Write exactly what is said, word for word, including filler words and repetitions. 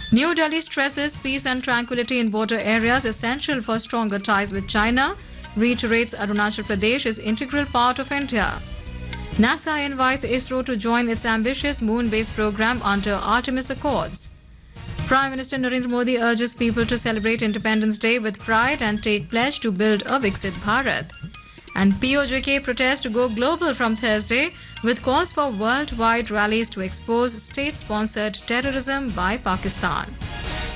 New Delhi stresses peace and tranquility in border areas essential for stronger ties with China, reiterates Arunachal Pradesh is integral part of India. NASA invites ISRO to join its ambitious moon-based program under Artemis Accords. Prime Minister Narendra Modi urges people to celebrate Independence Day with pride and take pledge to build a Viksit Bharat. And P O J K protests to go global from Thursday with calls for worldwide rallies to expose state-sponsored terrorism by Pakistan.